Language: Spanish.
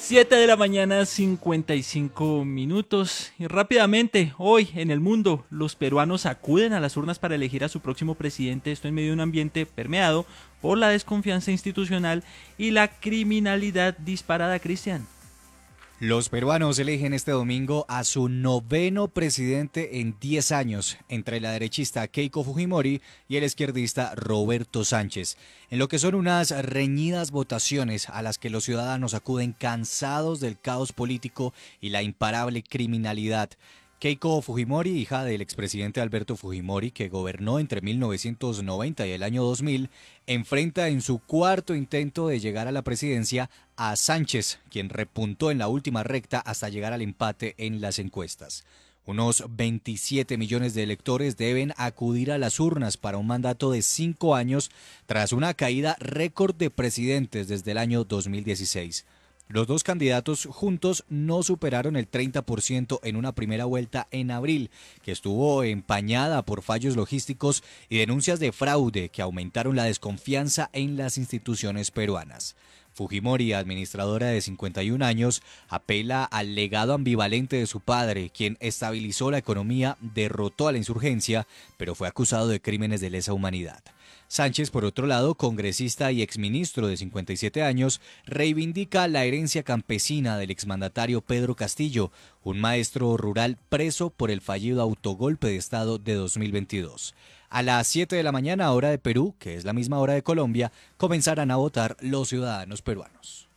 7 de la mañana, 55 minutos. Y rápidamente, hoy en el mundo, los peruanos acuden a las urnas para elegir a su próximo presidente. Esto en medio de un ambiente permeado por la desconfianza institucional y la criminalidad disparada, Cristian. Los peruanos eligen este domingo a su noveno presidente en 10 años, entre la derechista Keiko Fujimori y el izquierdista Roberto Sánchez, en lo que son unas reñidas votaciones a las que los ciudadanos acuden cansados del caos político y la imparable criminalidad. Keiko Fujimori, hija del expresidente Alberto Fujimori, que gobernó entre 1990 y el año 2000, enfrenta en su cuarto intento de llegar a la presidencia a Sánchez, quien repuntó en la última recta hasta llegar al empate en las encuestas. Unos 27 millones de electores deben acudir a las urnas para un mandato de 5 años tras una caída récord de presidentes desde el año 2016. Los dos candidatos juntos no superaron el 30% en una primera vuelta en abril, que estuvo empañada por fallos logísticos y denuncias de fraude que aumentaron la desconfianza en las instituciones peruanas. Fujimori, administradora de 51 años, apela al legado ambivalente de su padre, quien estabilizó la economía, derrotó a la insurgencia, pero fue acusado de crímenes de lesa humanidad. Sánchez, por otro lado, congresista y exministro de 57 años, reivindica la herencia campesina del exmandatario Pedro Castillo, un maestro rural preso por el fallido autogolpe de Estado de 2022. A las 7 de la mañana, hora de Perú, que es la misma hora de Colombia, comenzarán a votar los ciudadanos peruanos.